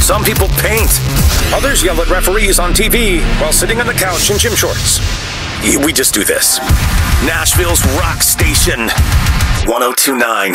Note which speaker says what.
Speaker 1: Some people paint. Others yell at referees on TV while sitting on the couch in gym shorts. We just do this. Nashville's Rock Station 1029.